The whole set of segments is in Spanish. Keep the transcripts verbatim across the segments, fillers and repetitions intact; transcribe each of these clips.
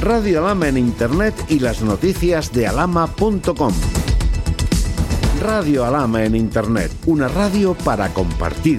Radio Alhama en Internet y las noticias de alhama punto com. Radio Alhama en Internet, una radio para compartir.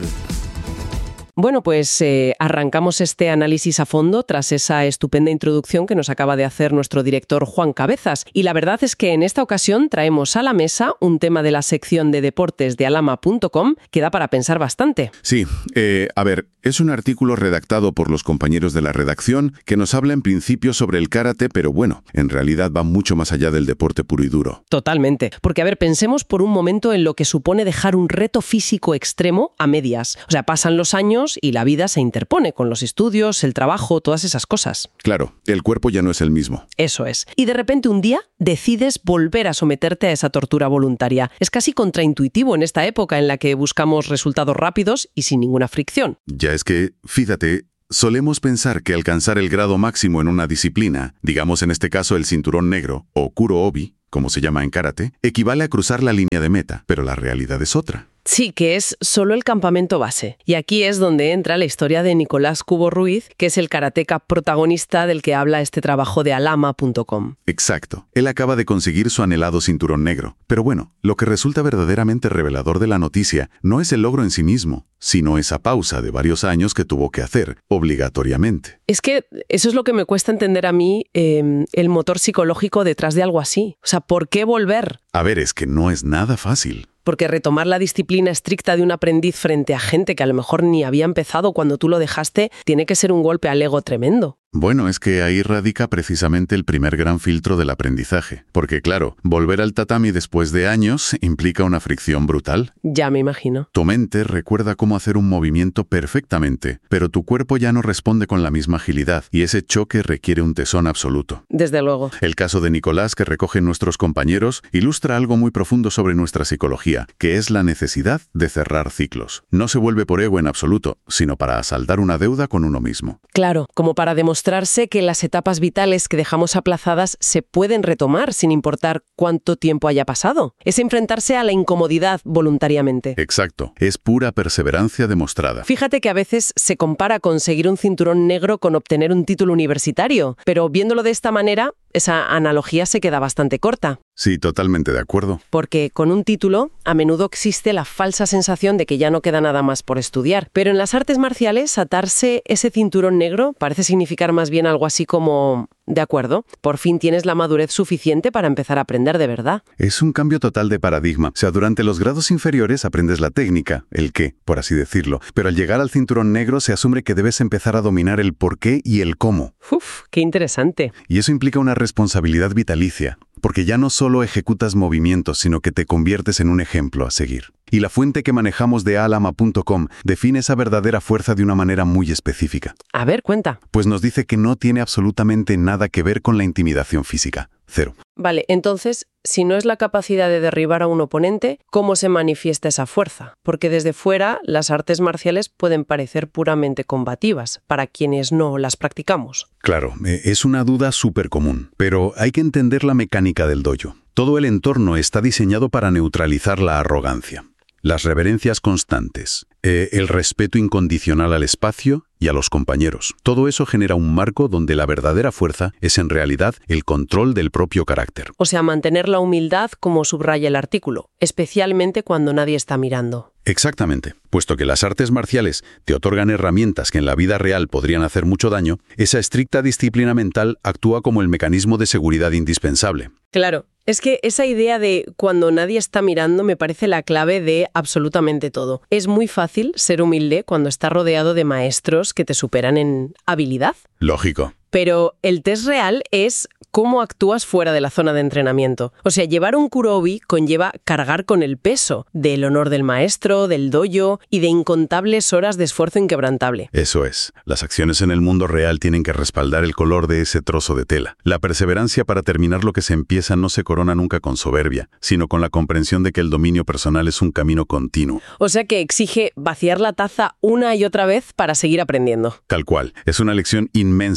Bueno, pues eh, arrancamos este análisis a fondo tras esa estupenda introducción que nos acaba de hacer nuestro director Juan Cabezas. Y la verdad es que en esta ocasión traemos a la mesa un tema de la sección de deportes de alhama punto com que da para pensar bastante. Sí, eh, a ver, es un artículo redactado por los compañeros de la redacción que nos habla en principio sobre el karate, pero bueno, en realidad va mucho más allá del deporte puro y duro. Totalmente. Porque, a ver, pensemos por un momento en lo que supone dejar un reto físico extremo a medias. O sea, pasan los años y la vida se interpone con los estudios, el trabajo, todas esas cosas. Claro, el cuerpo ya no es el mismo. Eso es. Y de repente un día decides volver a someterte a esa tortura voluntaria. Es casi contraintuitivo en esta época en la que buscamos resultados rápidos y sin ninguna fricción. Ya es que, fíjate, solemos pensar que alcanzar el grado máximo en una disciplina, digamos en este caso el cinturón negro o kuro-obi, como se llama en karate, equivale a cruzar la línea de meta, pero la realidad es otra. Sí, que es solo el campamento base. Y aquí es donde entra la historia de Nicolás Cubo Ruiz, que es el karateca protagonista del que habla este trabajo de alhama punto com. Exacto. Él acaba de conseguir su anhelado cinturón negro. Pero bueno, lo que resulta verdaderamente revelador de la noticia no es el logro en sí mismo, sino esa pausa de varios años que tuvo que hacer, obligatoriamente. Es que eso es lo que me cuesta entender a mí, eh, el motor psicológico detrás de algo así. O sea, ¿por qué volver? A ver, es que no es nada fácil. Porque retomar la disciplina estricta de un aprendiz frente a gente que a lo mejor ni había empezado cuando tú lo dejaste, tiene que ser un golpe al ego tremendo. Bueno, es que ahí radica precisamente el primer gran filtro del aprendizaje. Porque claro, volver al tatami después de años implica una fricción brutal. Ya me imagino. Tu mente recuerda cómo hacer un movimiento perfectamente, pero tu cuerpo ya no responde con la misma agilidad y ese choque requiere un tesón absoluto. Desde luego. El caso de Nicolás, que recogen nuestros compañeros, ilustra algo muy profundo sobre nuestra psicología, que es la necesidad de cerrar ciclos. No se vuelve por ego en absoluto, sino para asaldar una deuda con uno mismo. Claro, como para demostrar Mostrarse que las etapas vitales que dejamos aplazadas se pueden retomar sin importar cuánto tiempo haya pasado. Es enfrentarse a la incomodidad voluntariamente. Exacto. Es pura perseverancia demostrada. Fíjate que a veces se compara conseguir un cinturón negro con obtener un título universitario, pero viéndolo de esta manera, esa analogía se queda bastante corta. Sí, totalmente de acuerdo. Porque con un título, a menudo existe la falsa sensación de que ya no queda nada más por estudiar. Pero en las artes marciales, atarse ese cinturón negro parece significar más bien algo así como: de acuerdo, por fin tienes la madurez suficiente para empezar a aprender de verdad. Es un cambio total de paradigma. O sea, durante los grados inferiores aprendes la técnica, el qué, por así decirlo. Pero al llegar al cinturón negro se asume que debes empezar a dominar el por qué y el cómo. Uf, qué interesante. Y eso implica una responsabilidad vitalicia, porque ya no solo ejecutas movimientos, sino que te conviertes en un ejemplo a seguir. Y la fuente que manejamos de alhama punto com define esa verdadera fuerza de una manera muy específica. A ver, cuenta. Pues nos dice que no tiene absolutamente nada que ver con la intimidación física. Cero. Vale, entonces, si no es la capacidad de derribar a un oponente, ¿cómo se manifiesta esa fuerza? Porque desde fuera, las artes marciales pueden parecer puramente combativas, para quienes no las practicamos. Claro, es una duda súper común, pero hay que entender la mecánica del dojo. Todo el entorno está diseñado para neutralizar la arrogancia. Las reverencias constantes, eh, el respeto incondicional al espacio y a los compañeros. Todo eso genera un marco donde la verdadera fuerza es en realidad el control del propio carácter. O sea, mantener la humildad como subraya el artículo, especialmente cuando nadie está mirando. Exactamente. Puesto que las artes marciales te otorgan herramientas que en la vida real podrían hacer mucho daño, esa estricta disciplina mental actúa como el mecanismo de seguridad indispensable. Claro. Es que esa idea de cuando nadie está mirando me parece la clave de absolutamente todo. Es muy fácil ser humilde cuando estás rodeado de maestros que te superan en habilidad. Lógico. Pero el test real es cómo actúas fuera de la zona de entrenamiento. O sea, llevar un kuro-obi conlleva cargar con el peso del honor del maestro, del dojo y de incontables horas de esfuerzo inquebrantable. Eso es. Las acciones en el mundo real tienen que respaldar el color de ese trozo de tela. La perseverancia para terminar lo que se empieza no se corona nunca con soberbia, sino con la comprensión de que el dominio personal es un camino continuo. O sea que exige vaciar la taza una y otra vez para seguir aprendiendo. Tal cual. Es una lección inmensa sobre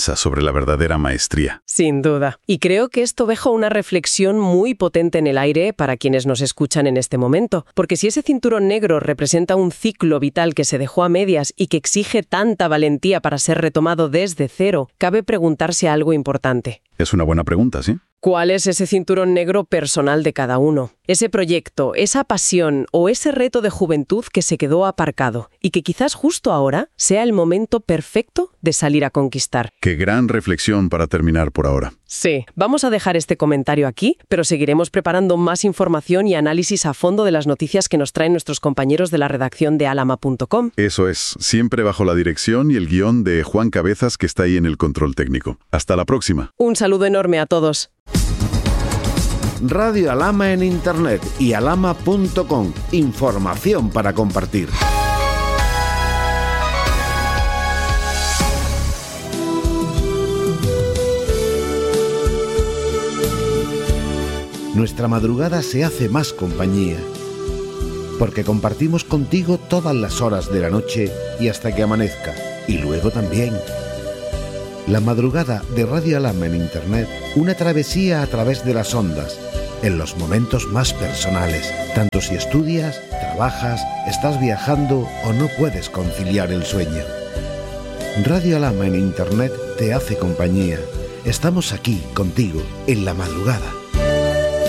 la verdadera maestría. Sin duda. Y creo que esto deja una reflexión muy potente en el aire para quienes nos escuchan en este momento. Porque si ese cinturón negro representa un ciclo vital que se dejó a medias y que exige tanta valentía para ser retomado desde cero, cabe preguntarse algo importante. Es una buena pregunta, ¿sí? ¿Cuál es ese cinturón negro personal de cada uno? Ese proyecto, esa pasión o ese reto de juventud que se quedó aparcado y que quizás justo ahora sea el momento perfecto de salir a conquistar. Qué gran reflexión para terminar por ahora. Sí, vamos a dejar este comentario aquí, pero seguiremos preparando más información y análisis a fondo de las noticias que nos traen nuestros compañeros de la redacción de alama punto com. Eso es, siempre bajo la dirección y el guión de Juan Cabezas, que está ahí en el control técnico. Hasta la próxima. Un saludo enorme a todos. Radio Alama en Internet y alama punto com. Información para compartir. Nuestra madrugada se hace más compañía, porque compartimos contigo todas las horas de la noche y hasta que amanezca, y luego también. La madrugada de Radio Alama en Internet, una travesía a través de las ondas, en los momentos más personales, tanto si estudias, trabajas, estás viajando o no puedes conciliar el sueño. Radio Alama en Internet te hace compañía. Estamos aquí contigo en la madrugada.